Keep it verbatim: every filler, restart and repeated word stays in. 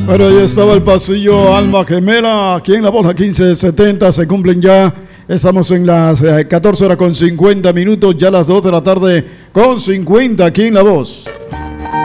Bueno, ahí estaba el pasillo Alma Gemela, aquí en La Voz, a quince setenta, se cumplen ya, estamos en las eh, catorce horas con cincuenta minutos, ya las dos de la tarde con cincuenta aquí en La Voz.